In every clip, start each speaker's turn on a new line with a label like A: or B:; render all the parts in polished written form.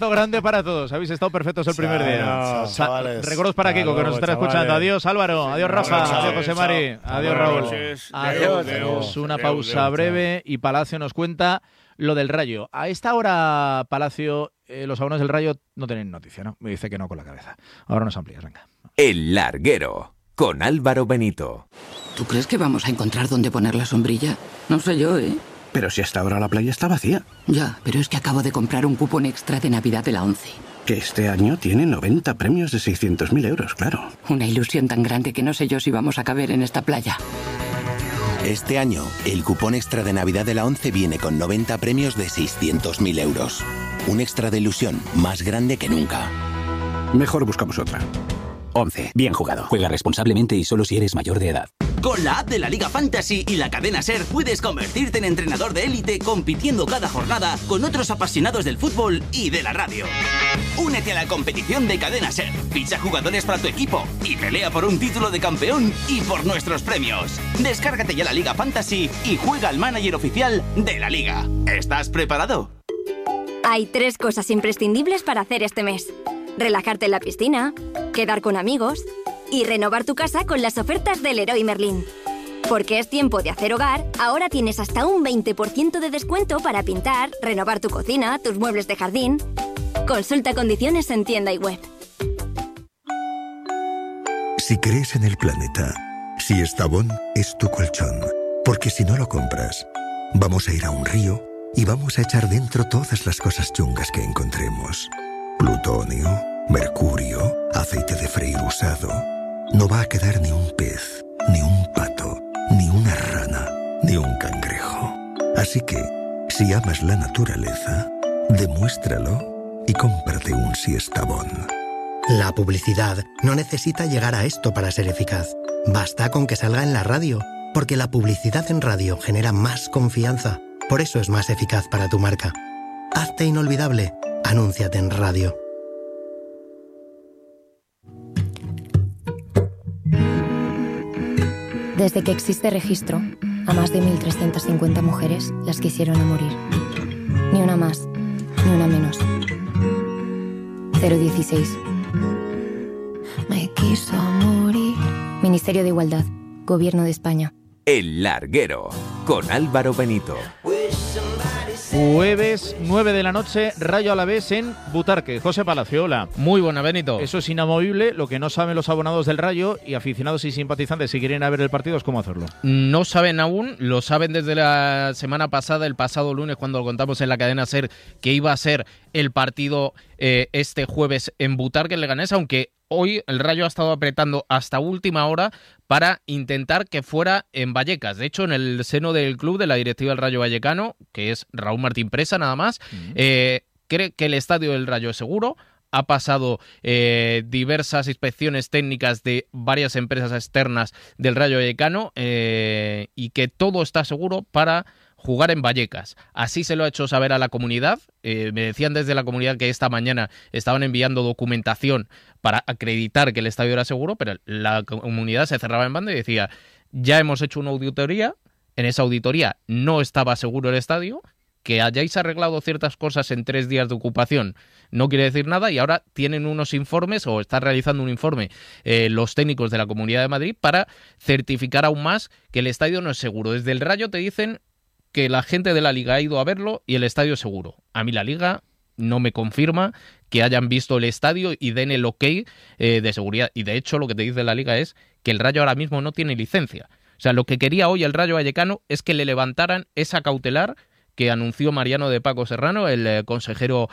A: Grande para todos, habéis estado perfectos el primer día.
B: Chavales.
A: Recuerdos para Kiko, que nos estará escuchando. Adiós Álvaro, adiós Rafa, adiós José Mari, adiós Raúl. Adiós. Una pausa breve y Palacio nos cuenta lo del Rayo. A esta hora, Palacio, los abonados del Rayo no tienen noticia, ¿no? Me dice que no con la cabeza. Ahora nos amplías, venga.
C: El Larguero, con Álvaro Benito.
D: ¿Tú crees que vamos a encontrar dónde poner la sombrilla? No sé yo, ¿eh?
E: Pero si hasta ahora la playa está vacía.
D: Ya, pero es que acabo de comprar un cupón extra de Navidad de la ONCE.
E: Que este año tiene 90 premios de 600.000 euros, claro.
D: Una ilusión tan grande que no sé yo si vamos a caber en esta playa.
F: Este año, el cupón extra de Navidad de la ONCE viene con 90 premios de 600.000 euros. Un extra de ilusión más grande que nunca.
E: Mejor buscamos otra.
G: ONCE. Bien jugado. Juega responsablemente y solo si eres mayor de edad.
H: Con la app de la Liga Fantasy y la cadena SER puedes convertirte en entrenador de élite compitiendo cada jornada con otros apasionados del fútbol y de la radio. Únete a la competición de cadena SER, ficha jugadores para tu equipo y pelea por un título de campeón y por nuestros premios. Descárgate ya la Liga Fantasy y juega al manager oficial de la Liga. ¿Estás preparado?
I: Hay 3 cosas imprescindibles para hacer este mes: relajarte en la piscina, quedar con amigos y renovar tu casa con las ofertas del Leroy Merlin. Porque es tiempo de hacer hogar, ahora tienes hasta un 20% de descuento para pintar, renovar tu cocina, tus muebles de jardín. Consulta condiciones en tienda y web.
J: Si crees en el planeta, si Estavón es tu colchón. Porque si no lo compras, vamos a ir a un río y vamos a echar dentro todas las cosas chungas que encontremos. Plutonio, mercurio, aceite de freír usado. No va a quedar ni un pez, ni un pato, ni una rana, ni un cangrejo. Así que, si amas la naturaleza, demuéstralo y cómprate un Siestabón.
K: La publicidad no necesita llegar a esto para ser eficaz. Basta con que salga en la radio, porque la publicidad en radio genera más confianza. Por eso es más eficaz para tu marca. Hazte inolvidable. Anúnciate en radio.
L: Desde que existe registro, a más de 1.350 mujeres las quisieron a morir. Ni una más, ni una menos. 016. Me quiso morir. Ministerio de Igualdad, Gobierno de España.
C: El Larguero, con Álvaro Benito.
A: Jueves 9 de la noche, Rayo Alavés en Butarque. José Palacio, hola.
M: Muy buena, Benito.
A: Eso es inamovible. Lo que no saben los abonados del Rayo y aficionados y simpatizantes si quieren ir a ver el partido es cómo hacerlo.
M: No saben aún, lo saben desde la semana pasada, el pasado lunes, cuando lo contamos en la cadena SER, que iba a ser el partido este jueves en Butarque, en Leganés, aunque hoy el Rayo ha estado apretando hasta última hora para intentar que fuera en Vallecas. De hecho, en el seno del club, de la directiva del Rayo Vallecano, que es Raúl Martín Presa nada más, cree que el estadio del Rayo es seguro. Ha pasado diversas inspecciones técnicas de varias empresas externas del Rayo Vallecano y que todo está seguro para jugar en Vallecas. Así se lo ha hecho saber a la comunidad. Me decían desde la comunidad que esta mañana estaban enviando documentación para acreditar que el estadio era seguro, pero la comunidad se cerraba en banda y decía: ya hemos hecho una auditoría, en esa auditoría no estaba seguro el estadio, que hayáis arreglado ciertas cosas en 3 días de ocupación no quiere decir nada, y ahora tienen unos informes, o están realizando un informe los técnicos de la Comunidad de Madrid para certificar aún más que el estadio no es seguro. Desde el Rayo te dicen que la gente de la Liga ha ido a verlo y el estadio es seguro. A mí la Liga no me confirma que hayan visto el estadio y den el ok de seguridad. Y de hecho lo que te dice la Liga es que el Rayo ahora mismo no tiene licencia. O sea, lo que quería hoy el Rayo Vallecano es que le levantaran esa cautelar que anunció Mariano de Paco Serrano, el consejero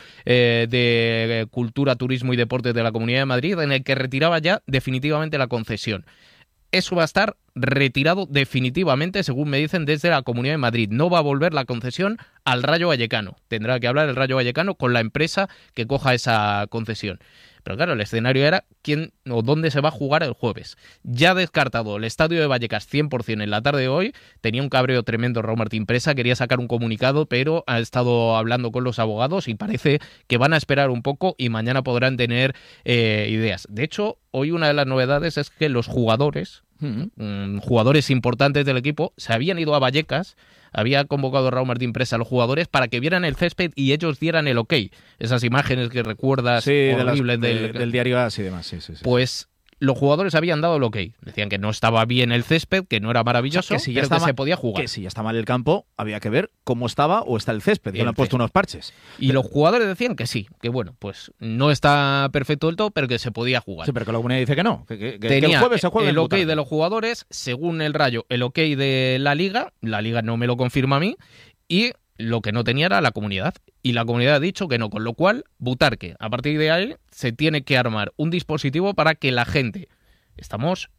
M: de Cultura, Turismo y Deportes de la Comunidad de Madrid, en el que retiraba ya definitivamente la concesión. Eso va a estar retirado definitivamente, según me dicen desde la Comunidad de Madrid. No va a volver la concesión al Rayo Vallecano. Tendrá que hablar el Rayo Vallecano con la empresa que coja esa concesión. Pero claro, el escenario era quién o dónde se va a jugar el jueves. Ya descartado el estadio de Vallecas 100% en la tarde de hoy. Tenía un cabreo tremendo Raúl Martín Presa, quería sacar un comunicado, pero ha estado hablando con los abogados y parece que van a esperar un poco y mañana podrán tener ideas. De hecho, hoy una de las novedades es que los jugadores jugadores importantes del equipo se habían ido a Vallecas. Había convocado a Raúl Martín Presa a los jugadores para que vieran el césped y ellos dieran el ok. Esas imágenes que recuerdas horribles
A: del diario AS y demás. Sí.
M: Pues los jugadores habían dado el ok. Decían que no estaba bien el césped, que no era maravilloso,
A: que
M: se podía jugar.
A: Que si ya está mal el campo, había que ver cómo estaba o está el césped. Y le han puesto unos parches.
M: Y los jugadores decían que sí, que bueno, pues no está perfecto del todo, pero que se podía jugar.
A: Sí, pero que la comunidad dice que no. Que
M: tenía
A: el jueves se juega
M: el ok de los jugadores, según el Rayo, el ok de la Liga no me lo confirma a mí, y lo que no tenía era la comunidad. Y la comunidad ha dicho que no, con lo cual, Butarque, a partir de ahí, se tiene que armar un dispositivo para que la gente... Estamos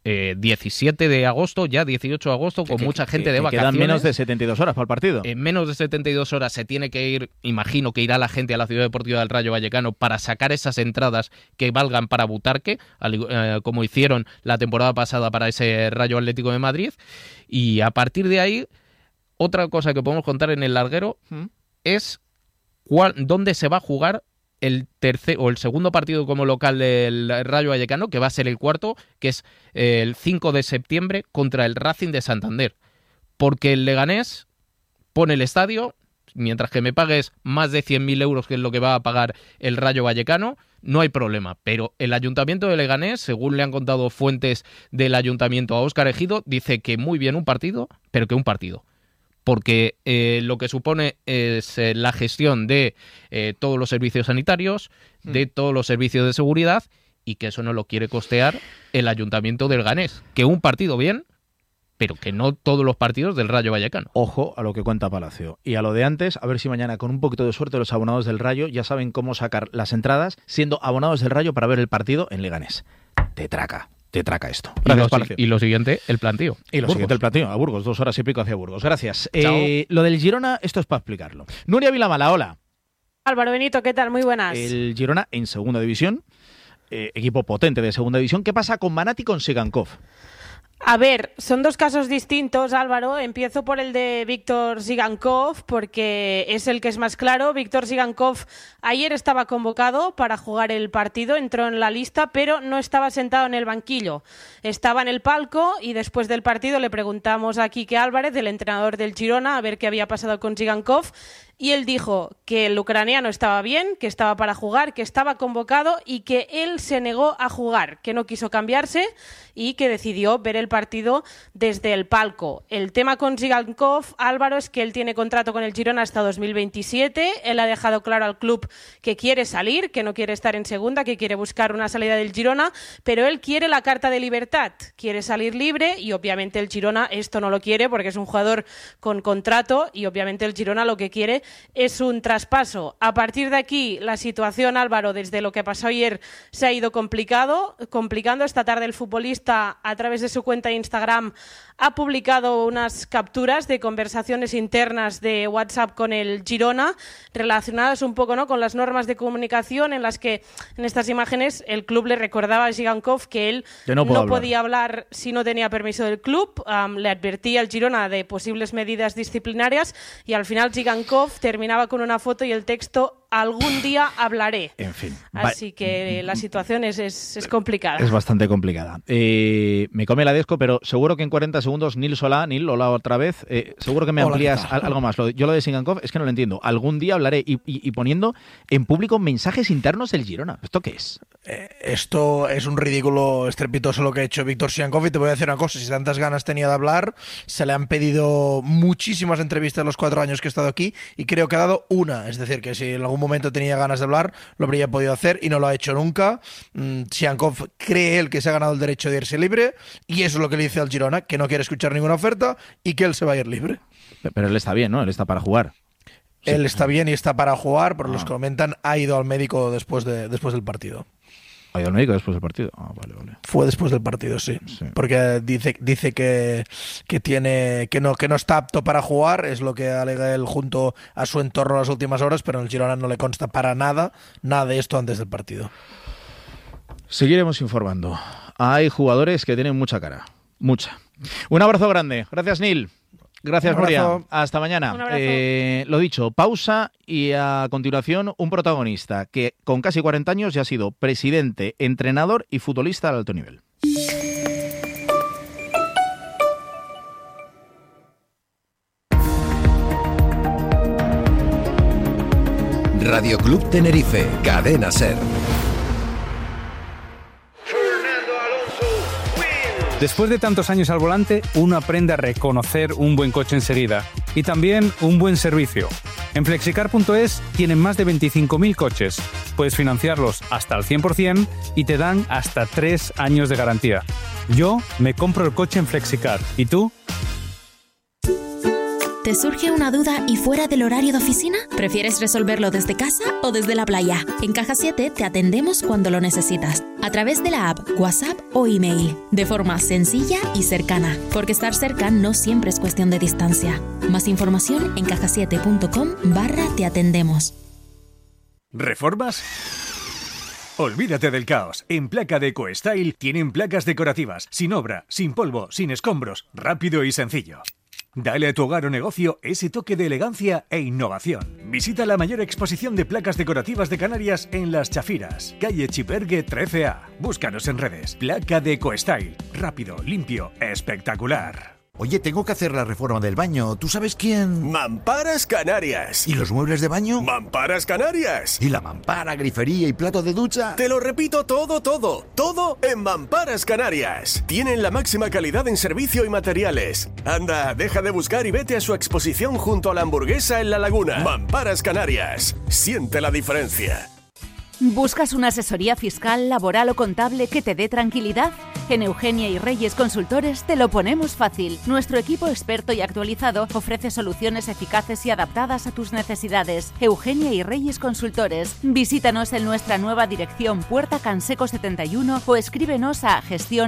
M: 17 de agosto, ya 18 de agosto, con mucha gente de vacaciones.
A: Quedan menos de 72 horas para el partido.
M: En menos de 72 horas se tiene que ir, imagino que irá la gente a la Ciudad Deportiva del Rayo Vallecano para sacar esas entradas que valgan para Butarque, como hicieron la temporada pasada para ese Rayo Atlético de Madrid. Y a partir de ahí, otra cosa que podemos contar en el larguero es dónde se va a jugar el tercer o el segundo partido como local del Rayo Vallecano, que va a ser el cuarto, que es el 5 de septiembre contra el Racing de Santander. Porque el Leganés pone el estadio, mientras que me pagues más de 100.000 euros, que es lo que va a pagar el Rayo Vallecano, no hay problema. Pero el Ayuntamiento de Leganés, según le han contado fuentes del Ayuntamiento a Óscar Ejido, dice que muy bien un partido, pero que un partido. Porque lo que supone es la gestión de todos los servicios sanitarios, de todos los servicios de seguridad, y que eso no lo quiere costear el Ayuntamiento del Leganés. Que un partido bien, pero que no todos los partidos del Rayo Vallecano.
A: Ojo a lo que cuenta Palacio. Y a lo de antes, a ver si mañana, con un poquito de suerte, los abonados del Rayo ya saben cómo sacar las entradas siendo abonados del Rayo para ver el partido en Leganés. Te traca esto.
M: Gracias, y lo siguiente, el plantío.
A: Y lo siguiente, el plantío, a Burgos, 2 horas y pico hacia Burgos. Gracias. Lo del Girona, esto es para explicarlo. Nuria Vilamala, hola.
B: Álvaro Benito, ¿qué tal? Muy buenas.
A: El Girona en segunda división, equipo potente de segunda división. ¿Qué pasa con Manat y con Sigankov?
B: A ver, son dos casos distintos, Álvaro. Empiezo por el de Víctor Sigankov, porque es el que es más claro. Víctor Sigankov ayer estaba convocado para jugar el partido, entró en la lista, pero no estaba sentado en el banquillo. Estaba en el palco y después del partido le preguntamos a Quique Álvarez, el entrenador del Girona, a ver qué había pasado con Sigankov. Y él dijo que el ucraniano estaba bien, que estaba para jugar, que estaba convocado y que él se negó a jugar, que no quiso cambiarse y que decidió ver el partido desde el palco. El tema con Sigankov, Álvaro, es que él tiene contrato con el Girona hasta 2027. Él ha dejado claro al club que quiere salir, que no quiere estar en segunda, que quiere buscar una salida del Girona, pero él quiere la carta de libertad, quiere salir libre y obviamente el Girona esto no lo quiere porque es un jugador con contrato y obviamente el Girona lo que quiere es un traspaso. A partir de aquí, la situación, Álvaro, desde lo que pasó ayer se ha ido complicando. Esta tarde el futbolista, a través de su cuenta de Instagram, ha publicado unas capturas de conversaciones internas de WhatsApp con el Girona, relacionadas un poco, ¿no?, con las normas de comunicación, en las que en estas imágenes el club le recordaba a Sigankov que él no podía hablar si no tenía permiso del club. Le advertía al Girona de posibles medidas disciplinarias y al final Sigankov terminaba con una foto y el texto: algún día hablaré.
A: En fin.
B: Así que la situación es complicada.
A: Es bastante complicada. Me come la desco, pero seguro que en 40 segundos, Nil, hola otra vez. Seguro que me amplías algo más. Yo lo de Sigankov es que no lo entiendo. Algún día hablaré y poniendo en público mensajes internos del Girona. ¿Esto qué es?
N: Esto es un ridículo estrepitoso lo que ha hecho Víctor Sigankov, y te voy a decir una cosa: si tantas ganas tenía de hablar, se le han pedido muchísimas entrevistas en los 4 años que he estado aquí y creo que ha dado una. Es decir, que si en algún momento tenía ganas de hablar, lo habría podido hacer y no lo ha hecho nunca. Sigankov cree él que se ha ganado el derecho de irse libre y eso es lo que le dice al Girona, que no quiere escuchar ninguna oferta y que él se va a ir libre.
A: Pero él está bien, ¿no? Él está para jugar.
N: Sí. Él está bien y está para jugar, por los que comentan, ha ido al médico después del partido.
A: ¿Ha ido al médico después del partido? Vale.
N: Fue después del partido, sí. Porque dice que no está apto para jugar, es lo que alega él junto a su entorno las últimas horas, pero en el Girona no le consta para nada de esto antes del partido.
A: Seguiremos informando. Hay jugadores que tienen mucha cara. Mucha. Un abrazo grande. Gracias, Nil. Gracias, Nuria. Hasta mañana. Lo dicho, pausa y a continuación un protagonista que con casi 40 años ya ha sido presidente, entrenador y futbolista de alto nivel.
O: Radio Club Tenerife, Cadena SER.
P: Después de tantos años al volante, uno aprende a reconocer un buen coche enseguida y también un buen servicio. En Flexicar.es tienen más de 25.000 coches. Puedes financiarlos hasta al 100% y te dan hasta 3 años de garantía. Yo me compro el coche en Flexicar. ¿Y tú?
Q: ¿Te surge una duda y fuera del horario de oficina? ¿Prefieres resolverlo desde casa o desde la playa? En Caja 7 te atendemos cuando lo necesitas, a través de la app, WhatsApp o email, de forma sencilla y cercana, porque estar cerca no siempre es cuestión de distancia. Más información en cajasiete.com/te atendemos.
R: ¿Reformas? Olvídate del caos. En Placa de EcoStyle tienen placas decorativas, sin obra, sin polvo, sin escombros, rápido y sencillo. Dale a tu hogar o negocio ese toque de elegancia e innovación. Visita la mayor exposición de placas decorativas de Canarias en Las Chafiras, calle Chipergue 13A. Búscanos en redes. Placa de EcoStyle. Rápido, limpio, espectacular.
S: Oye, tengo que hacer la reforma del baño. ¿Tú sabes quién?
T: Mamparas Canarias.
S: ¿Y los muebles de baño?
T: Mamparas Canarias.
S: ¿Y la mampara, grifería y plato de ducha?
T: Te lo repito todo. Todo en Mamparas Canarias. Tienen la máxima calidad en servicio y materiales. Anda, deja de buscar y vete a su exposición junto a la Hamburguesa en La Laguna. Mamparas Canarias. Siente la diferencia.
U: ¿Buscas una asesoría fiscal, laboral o contable que te dé tranquilidad? En Eugenia y Reyes Consultores te lo ponemos fácil. Nuestro equipo experto y actualizado ofrece soluciones eficaces y adaptadas a tus necesidades. Eugenia y Reyes Consultores. Visítanos en nuestra nueva dirección Puerta Canseco 71 o escríbenos a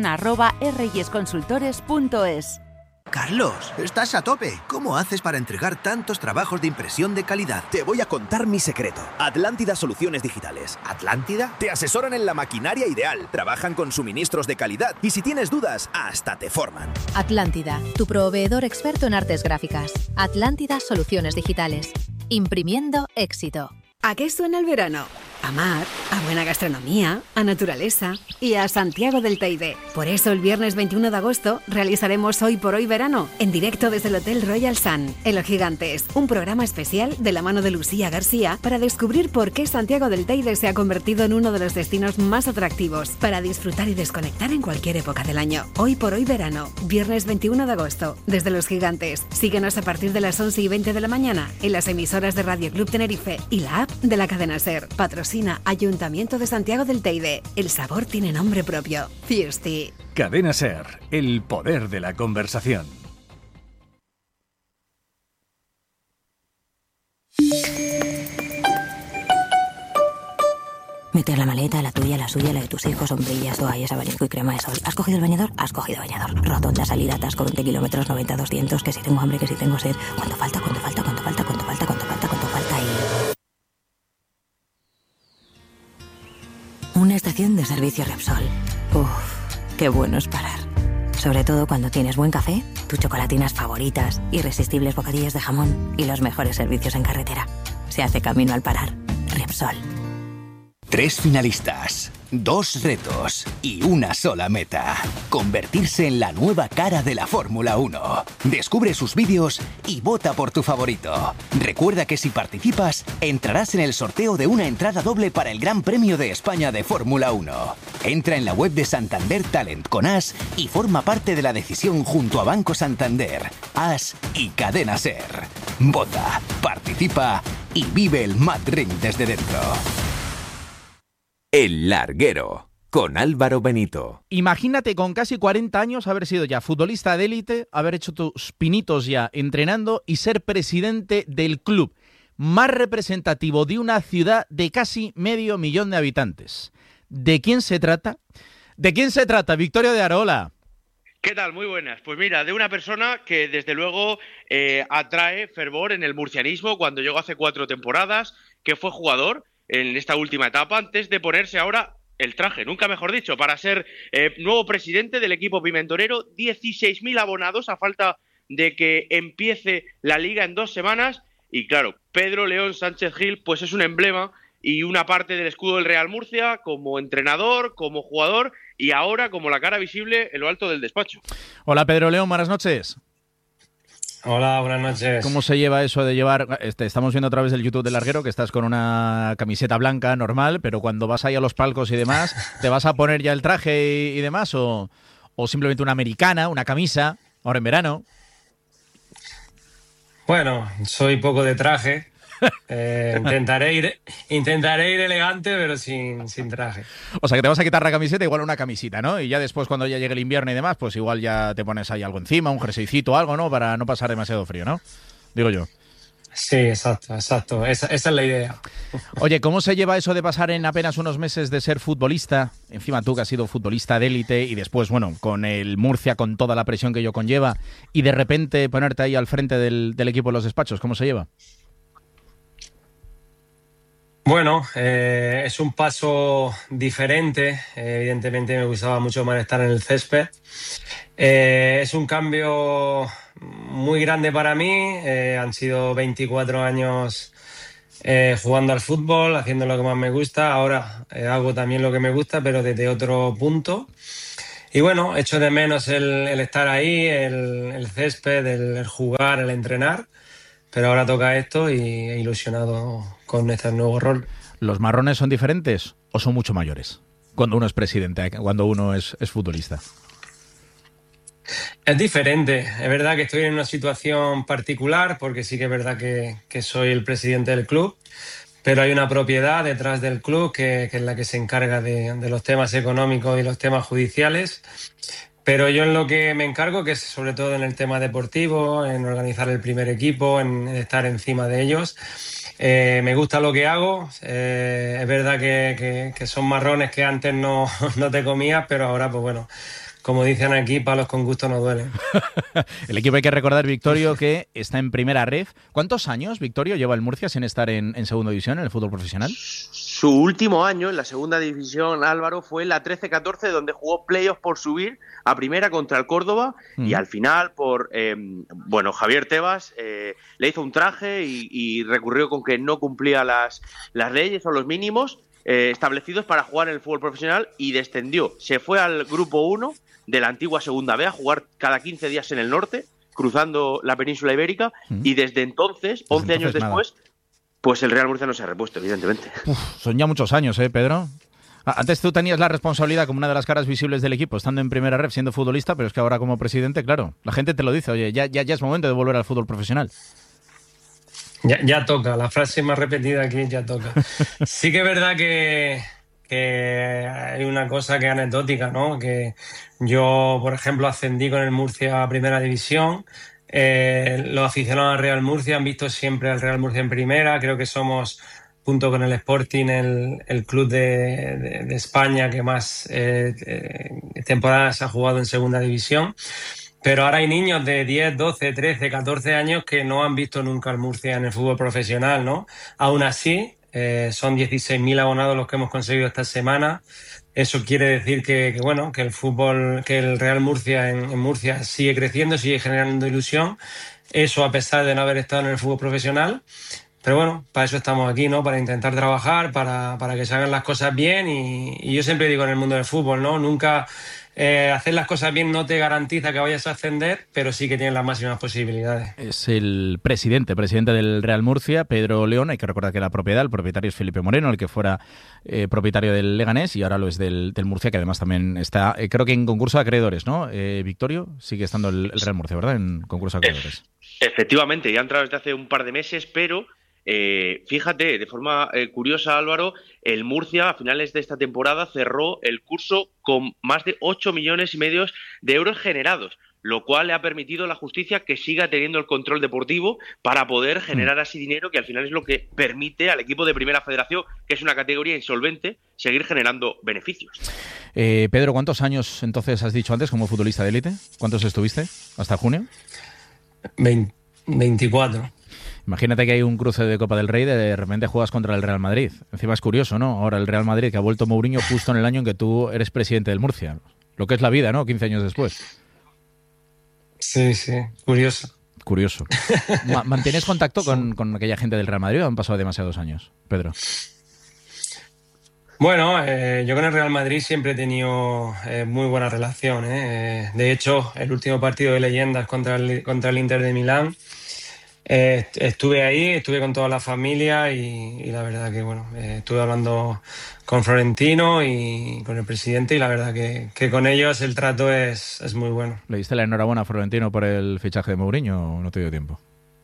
U: gestion@reyesconsultores.es.
V: Carlos, estás a tope. ¿Cómo haces para entregar tantos trabajos de impresión de calidad?
W: Te voy a contar mi secreto. Atlántida Soluciones Digitales.
V: ¿Atlántida?
W: Te asesoran en la maquinaria ideal, trabajan con suministros de calidad y si tienes dudas, hasta te forman.
X: Atlántida, tu proveedor experto en artes gráficas. Atlántida Soluciones Digitales. Imprimiendo éxito.
Y: ¿A qué suena el verano? A mar, a buena gastronomía, a naturaleza y a Santiago del Teide. Por eso el viernes 21 de agosto realizaremos Hoy por Hoy Verano, en directo desde el Hotel Royal Sun, en Los Gigantes. Un programa especial de la mano de Lucía García para descubrir por qué Santiago del Teide se ha convertido en uno de los destinos más atractivos para disfrutar y desconectar en cualquier época del año. Hoy por Hoy Verano, viernes 21 de agosto, desde Los Gigantes. Síguenos a partir de las 11:20 de la mañana en las emisoras de Radio Club Tenerife y la app de la cadena SER. Patrocina Ayuntamiento de Santiago del Teide. El sabor tiene nombre propio. Fiesti.
R: Cadena SER, el poder de la conversación.
L: Meter la maleta, la tuya, la suya, la de tus hijos, sombrillas, toallas, abanico y crema de sol. ¿Has cogido el bañador? Has cogido bañador. Rotonda, salida, atasco, 20 kilómetros, 90, 200, que si tengo hambre, que si tengo sed. ¿Cuánto falta? ¿Cuánto falta? ¿Cuánto falta? ¿Cuánto falta? ¿Cuánto falta? ¿Cuánto falta? Y... una estación de servicio Repsol. Uf, qué bueno es parar. Sobre todo cuando tienes buen café, tus chocolatinas favoritas, irresistibles bocadillos de jamón y los mejores servicios en carretera. Se hace camino al parar. Repsol.
F: 3 finalistas, 2 retos y una sola meta. Convertirse en la nueva cara de la Fórmula 1. Descubre sus vídeos y vota por tu favorito. Recuerda que si participas, entrarás en el sorteo de una entrada doble para el Gran Premio de España de Fórmula 1. Entra en la web de Santander Talent con As y forma parte de la decisión junto a Banco Santander, As y Cadena SER. Vota, participa y vive el Mad Ring desde dentro.
C: El Larguero, con Álvaro Benito.
A: Imagínate con casi 40 años haber sido ya futbolista de élite, haber hecho tus pinitos ya entrenando y ser presidente del club más representativo de una ciudad de casi 500.000 de habitantes. ¿De quién se trata? ¿De quién se trata? Victorio de Arola.
Z: ¿Qué tal? Muy buenas. Pues mira, de una persona que desde luego atrae fervor en el murcianismo cuando llegó hace 4 temporadas, que fue jugador en esta última etapa antes de ponerse ahora el traje, nunca mejor dicho, para ser nuevo presidente del equipo pimentonero. 16.000 abonados a falta de que empiece la liga en 2 semanas y claro, Pedro León Sánchez Gil pues es un emblema y una parte del escudo del Real Murcia como entrenador, como jugador y ahora como la cara visible en lo alto del despacho.
A: Hola Pedro León, buenas noches.
D: Hola, buenas noches.
A: ¿Cómo se lleva eso de llevar? Estamos viendo a través del YouTube del Larguero que estás con una camiseta blanca normal, pero cuando vas ahí a los palcos y demás, ¿te vas a poner ya el traje y demás? ¿O simplemente una americana, una camisa, ahora en verano?
D: Bueno, soy poco de traje. Intentaré ir elegante, pero sin traje.
A: O sea, que te vas a quitar la camiseta, igual una camisita, ¿no? Y ya después, cuando ya llegue el invierno y demás, pues igual ya te pones ahí algo encima, un jerseycito o algo, ¿no? Para no pasar demasiado frío, ¿no? Digo yo.
D: Sí, exacto. Esa es la idea.
A: Oye, ¿cómo se lleva eso de pasar en apenas unos meses de ser futbolista? Encima tú que has sido futbolista de élite y después, bueno, con el Murcia, con toda la presión que ello conlleva, y de repente ponerte ahí al frente del equipo en los despachos, ¿cómo se lleva?
D: Bueno, es un paso diferente. Evidentemente me gustaba mucho más estar en el césped. Es un cambio muy grande para mí. Han sido 24 años jugando al fútbol, haciendo lo que más me gusta. Ahora hago también lo que me gusta, pero desde otro punto. Y bueno, echo de menos el estar ahí, el césped, el jugar, el entrenar. Pero ahora toca esto y ilusionado con este nuevo rol.
A: ¿Los marrones son diferentes o son mucho mayores cuando uno es presidente, cuando uno es futbolista?
D: Es diferente. Es verdad que estoy en una situación particular porque sí que es verdad que soy el presidente del club, pero hay una propiedad detrás del club que es la que se encarga de los temas económicos y los temas judiciales. Pero yo en lo que me encargo, que es sobre todo en el tema deportivo, en organizar el primer equipo, en estar encima de ellos. Me gusta lo que hago. Es verdad que son marrones que antes no te comías, pero ahora, pues bueno, como dicen aquí, palos con gusto no duelen.
A: El equipo, hay que recordar, Victorio, que está en primera ref. ¿Cuántos años, Victorio, lleva el Murcia sin estar en segunda división, en el fútbol profesional?
Z: Su último año en la segunda división, Álvaro, fue la 13-14, donde jugó playoffs por subir a primera contra el Córdoba y al final Javier Tebas le hizo un traje y recurrió con que no cumplía las leyes o los mínimos establecidos para jugar en el fútbol profesional y descendió. Se fue al grupo 1 de la antigua segunda B a jugar cada 15 días en el norte, cruzando la península ibérica y desde entonces, 11 años después, pues el Real Murcia no se ha repuesto, evidentemente.
A: Son ya muchos años, Pedro. Antes tú tenías la responsabilidad como una de las caras visibles del equipo, estando en primera ref, siendo futbolista, pero es que ahora como presidente, claro, la gente te lo dice, oye, ya es momento de volver al fútbol profesional.
D: Ya toca, la frase más repetida aquí, ya toca. Sí que es verdad que hay una cosa que es anecdótica, ¿no? Que yo, por ejemplo, ascendí con el Murcia a primera división. Los aficionados al Real Murcia han visto siempre al Real Murcia en primera. Creo que somos, junto con el Sporting, el club de España que más temporadas ha jugado en segunda división. Pero ahora hay niños de 10, 12, 13, 14 años que no han visto nunca al Murcia en el fútbol profesional, ¿no? Aún así, son 16.000 abonados los que hemos conseguido esta semana. Eso quiere decir que el fútbol, que el Real Murcia en Murcia sigue creciendo, sigue generando ilusión. Eso a pesar de no haber estado en el fútbol profesional. Pero bueno, para eso estamos aquí, ¿no? Para intentar trabajar, para que se hagan las cosas bien. Y yo siempre digo en el mundo del fútbol, ¿no? Nunca hacer las cosas bien no te garantiza que vayas a ascender, pero sí que tienes las máximas posibilidades.
A: Es el presidente del Real Murcia, Pedro León. Hay que recordar que la propiedad, el propietario es Felipe Moreno, el que fuera propietario del Leganés, y ahora lo es del Murcia, que además también está, creo que en concurso de acreedores, ¿no? Victorio, sigue estando el Real Murcia, ¿verdad? En concurso de acreedores.
Z: Efectivamente, ya ha entrado desde hace un par de meses, pero fíjate, de forma curiosa, Álvaro, el Murcia a finales de esta temporada cerró el curso con más de 8,5 millones de euros generados, lo cual le ha permitido a la justicia que siga teniendo el control deportivo para poder generar así dinero, que al final es lo que permite al equipo de Primera Federación, que es una categoría insolvente, seguir generando beneficios.
A: Pedro, ¿cuántos años entonces has dicho antes como futbolista de élite? ¿Cuántos estuviste hasta junio?
D: 24.
A: Imagínate que hay un cruce de Copa del Rey, de repente juegas contra el Real Madrid. Encima es curioso, ¿no? Ahora el Real Madrid, que ha vuelto Mourinho justo en el año en que tú eres presidente del Murcia. Lo que es la vida, ¿no? 15 años después.
D: Sí, curioso.
A: ¿Mantienes contacto con aquella gente del Real Madrid o han pasado demasiados años, Pedro?
D: Bueno, yo con el Real Madrid siempre he tenido muy buena relación. De hecho, el último partido de leyendas contra el Inter de Milán, estuve ahí, estuve con toda la familia y la verdad que bueno, estuve hablando con Florentino y con el presidente y la verdad que con ellos el trato es muy bueno.
A: ¿Le diste la enhorabuena a Florentino por el fichaje de Mourinho o no te dio tiempo?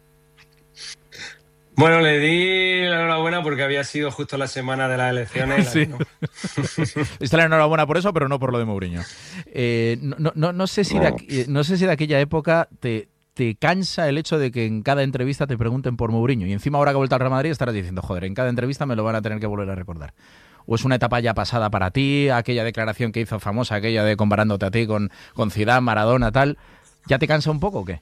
D: Bueno, le di la enhorabuena porque había sido justo la semana de las elecciones.
A: Sí. Diste la enhorabuena por eso, pero no por lo de Mourinho. No sé si de aquella época te cansa el hecho de que en cada entrevista te pregunten por Mourinho y encima ahora que ha vuelto al Real Madrid estarás diciendo, joder, en cada entrevista me lo van a tener que volver a recordar. ¿O es una etapa ya pasada para ti, aquella declaración que hizo famosa, aquella de comparándote a ti con Zidane, Maradona, tal? ¿Ya te cansa un poco o qué?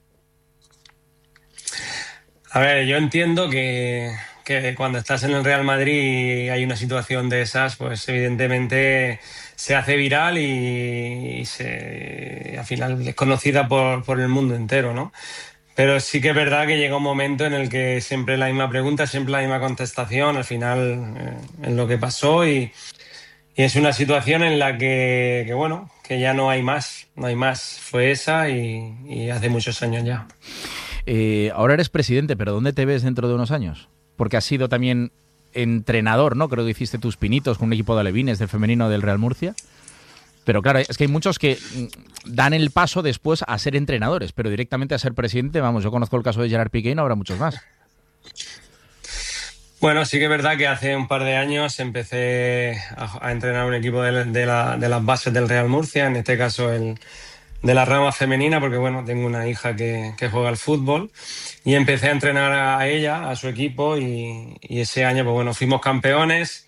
D: A ver, yo entiendo que cuando estás en el Real Madrid y hay una situación de esas, pues evidentemente se hace viral y al final es conocida por el mundo entero, ¿no? Pero sí que es verdad que llega un momento en el que siempre la misma pregunta, siempre la misma contestación, al final en lo que pasó y es una situación en la que bueno, que ya no hay más, fue esa y hace muchos años ya.
A: Ahora eres presidente, pero ¿dónde te ves dentro de unos años? Porque has sido también entrenador, ¿no? Creo que hiciste tus pinitos con un equipo de alevines del femenino del Real Murcia. Pero claro, es que hay muchos que dan el paso después a ser entrenadores, pero directamente a ser presidente, vamos, yo conozco el caso de Gerard Piqué y no habrá muchos más.
D: Bueno, sí que es verdad que hace un par de años empecé a entrenar un equipo de las bases del Real Murcia, en este caso de la rama femenina, porque bueno, tengo una hija que juega al fútbol y empecé a entrenar a ella, a su equipo y ese año pues bueno, fuimos campeonas,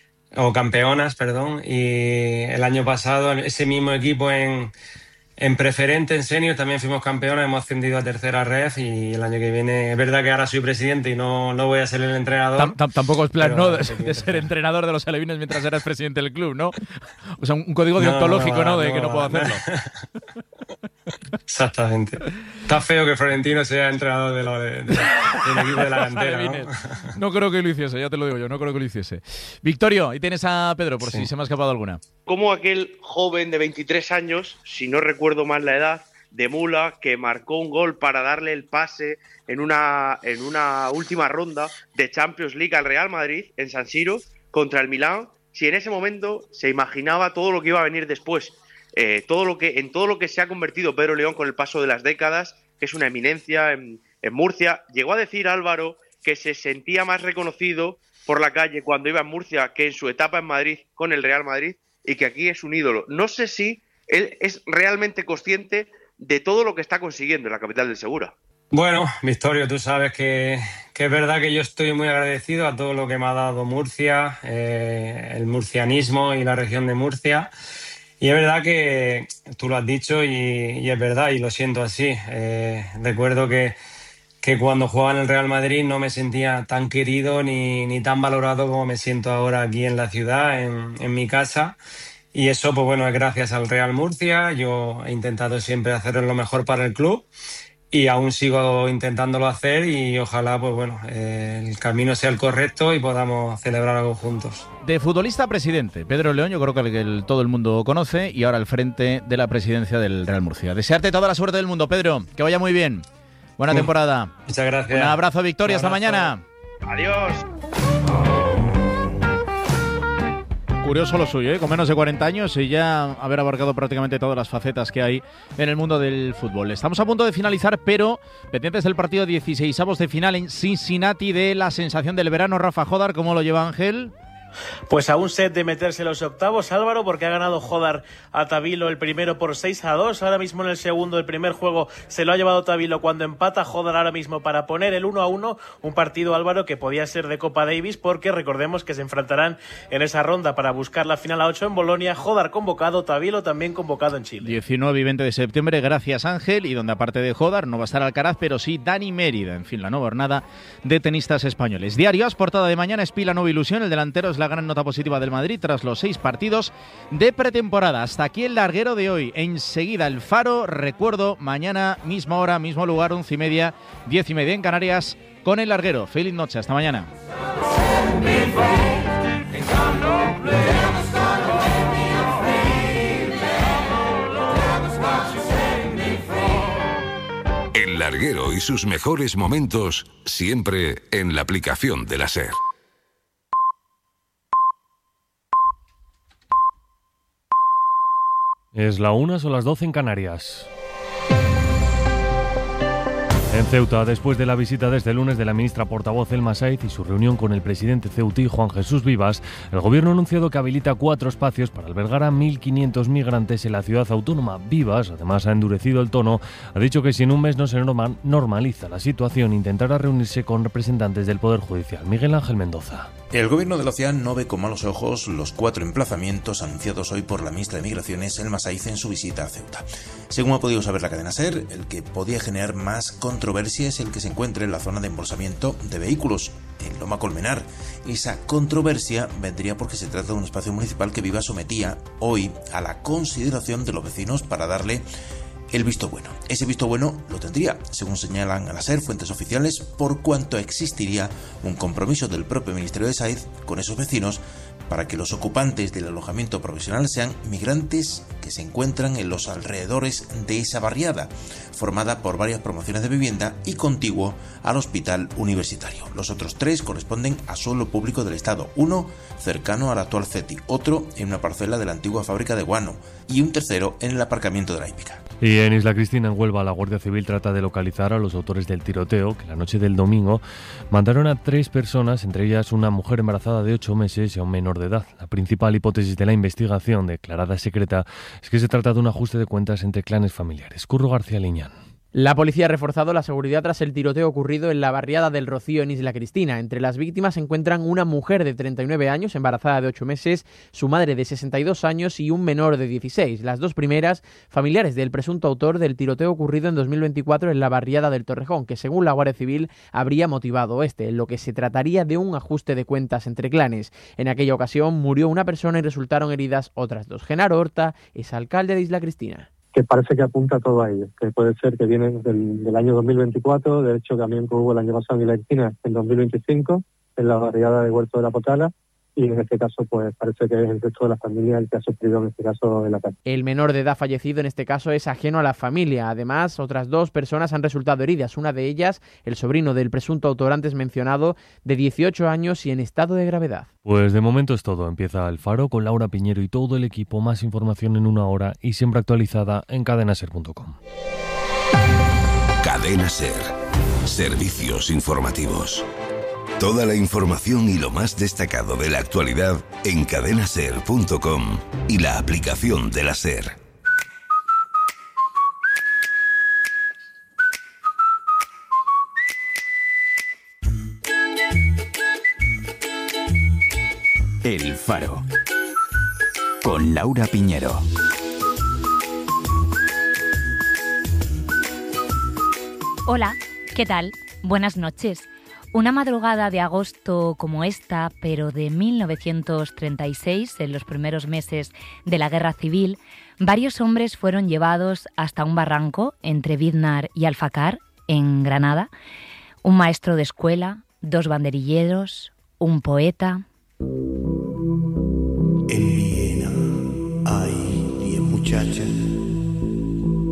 D: y el año pasado ese mismo equipo en preferente, en senior, también fuimos campeones, hemos ascendido a tercera red y el año que viene, es verdad que ahora soy presidente y no voy a ser el entrenador.
A: Tampoco es plan, ¿no?, de ser entrenador de los alevines mientras eras presidente del club, ¿no? O sea, un código deontológico, ¿no?, de que no puedo hacerlo.
D: Exactamente. Está feo que Florentino sea entrenador del equipo de la cantera, ¿no?
A: No creo que lo hiciese, ya te lo digo yo, no creo que lo hiciese. Victorio, ahí tienes a Pedro, por si se me ha escapado alguna.
Z: Como aquel joven de 23 años, si no recuerdo mal la edad, de Mula, que marcó un gol para darle el pase en una última ronda de Champions League al Real Madrid en San Siro contra el Milán, si en ese momento se imaginaba todo lo que iba a venir después, todo lo que se ha convertido Pedro León con el paso de las décadas, que es una eminencia en Murcia. Llegó a decir Álvaro que se sentía más reconocido por la calle cuando iba en Murcia que en su etapa en Madrid con el Real Madrid y que aquí es un ídolo. No sé si él es realmente consciente de todo lo que está consiguiendo en la capital del Segura.
D: Bueno, Victorio, tú sabes que es verdad que yo estoy muy agradecido a todo lo que me ha dado Murcia, el murcianismo y la región de Murcia. Y es verdad que tú lo has dicho y es verdad y lo siento así. Recuerdo que cuando jugaba en el Real Madrid no me sentía tan querido ni tan valorado como me siento ahora aquí en la ciudad, en mi casa. Y eso, pues bueno, es gracias al Real Murcia. Yo he intentado siempre hacer lo mejor para el club y aún sigo intentándolo hacer y ojalá, pues bueno, el camino sea el correcto y podamos celebrar algo juntos.
A: De futbolista a presidente, Pedro León, yo creo que todo el mundo conoce y ahora al frente de la presidencia del Real Murcia. Desearte toda la suerte del mundo, Pedro, que vaya muy bien. Buena temporada.
D: Muchas gracias.
A: Un abrazo, Victoria, hasta mañana.
Z: Adiós.
A: Curioso lo suyo, con menos de 40 años y ya haber abarcado prácticamente todas las facetas que hay en el mundo del fútbol. Estamos a punto de finalizar, pero pendientes del partido 16avos de final en Cincinnati de la sensación del verano. Rafa Jodar, ¿cómo lo lleva Ángel?
E: Pues a un set de meterse en los octavos, Álvaro, porque ha ganado Jodar a Tavilo el primero por 6-2. Ahora mismo en el segundo, el primer juego se lo ha llevado Tavilo cuando empata Jodar ahora mismo para poner el 1-1. Un partido, Álvaro, que podía ser de Copa Davis porque recordemos que se enfrentarán en esa ronda para buscar la final a 8 en Bolonia. Jodar convocado, Tavilo también convocado en Chile.
A: 19 y 20 de septiembre, gracias Ángel, y donde aparte de Jodar no va a estar Alcaraz, pero sí Dani Mérida. En fin, la nueva jornada de tenistas españoles. Diario AS, portada de mañana, Espila, nueva ilusión. El delantero es la gran nota positiva del Madrid tras los 6 partidos de pretemporada. Hasta aquí el larguero de hoy. Enseguida el Faro, recuerdo, mañana, misma hora, mismo lugar, 11:30, 10:30 en Canarias, con el larguero. Feliz noche, hasta mañana.
C: El larguero y sus mejores momentos siempre en la aplicación de la SER.
G: Es la 1, son las 12 en Canarias. En Ceuta, después de la visita desde el lunes de la ministra portavoz Elma Saiz y su reunión con el presidente ceutí Juan Jesús Vivas, el gobierno ha anunciado que habilita 4 espacios para albergar a 1.500 migrantes en la ciudad autónoma. Vivas, además, ha endurecido el tono, ha dicho que si en un mes no se normaliza la situación, intentará reunirse con representantes del Poder Judicial. Miguel Ángel Mendoza.
H: El gobierno de la ciudad no ve con malos ojos los 4 emplazamientos anunciados hoy por la ministra de Migraciones, Elma Saiz, en su visita a Ceuta. Según ha podido saber la cadena SER, el que podía generar más controversia es el que se encuentre en la zona de embolsamiento de vehículos, en Loma Colmenar. Esa controversia vendría porque se trata de un espacio municipal que Vivas sometía hoy a la consideración de los vecinos para darle el visto bueno. Ese visto bueno lo tendría, según señalan a la SER fuentes oficiales, por cuanto existiría un compromiso del propio Ministerio de Saiz con esos vecinos para que los ocupantes del alojamiento provisional sean migrantes que se encuentran en los alrededores de esa barriada, formada por varias promociones de vivienda y contiguo al hospital universitario. Los otros 3 corresponden a suelo público del Estado, uno cercano al actual CETI, otro en una parcela de la antigua fábrica de guano y un tercero en el aparcamiento de la hípica.
G: Y en Isla Cristina, en Huelva, la Guardia Civil trata de localizar a los autores del tiroteo que la noche del domingo mataron a 3 personas, entre ellas una mujer embarazada de 8 meses y a un menor de edad. La principal hipótesis de la investigación, declarada secreta, es que se trata de un ajuste de cuentas entre clanes familiares. Curro García Liñán.
I: La policía ha reforzado la seguridad tras el tiroteo ocurrido en la barriada del Rocío en Isla Cristina. Entre las víctimas se encuentran una mujer de 39 años, embarazada de 8 meses, su madre de 62 años y un menor de 16. Las 2 primeras, familiares del presunto autor del tiroteo ocurrido en 2024 en la barriada del Torrejón, que según la Guardia Civil habría motivado en lo que se trataría de un ajuste de cuentas entre clanes. En aquella ocasión murió una persona y resultaron heridas otras 2. Genaro Horta es alcalde de Isla Cristina.
J: Que parece que apunta todo a ello, que puede ser que vienen del año 2024, de hecho también hubo el año pasado en la Cristina en 2025, en la barriada de Huerto de la Potala, y en este caso pues parece que es el resto de la familia el que ha sufrido en este caso el ataque.
I: El menor de edad fallecido en este caso es ajeno a la familia. Además, otras 2 personas han resultado heridas, una de ellas el sobrino del presunto autor antes mencionado, de 18 años y en estado de gravedad.
G: Pues de momento es todo. Empieza El Faro con Laura Piñero y todo el equipo. Más información en 1 hora y siempre actualizada en cadenaser.com.
C: Cadena SER. Servicios informativos. Toda la información y lo más destacado de la actualidad en cadenaser.com y la aplicación de la SER.
F: El Faro. Con Laura Piñero.
K: Hola, ¿qué tal? Buenas noches. Una madrugada de agosto como esta, pero de 1936, en los primeros meses de la Guerra Civil, varios hombres fueron llevados hasta un barranco entre Biznar y Alfacar, en Granada. Un maestro de escuela, 2 banderilleros, un poeta.
M: En Viena hay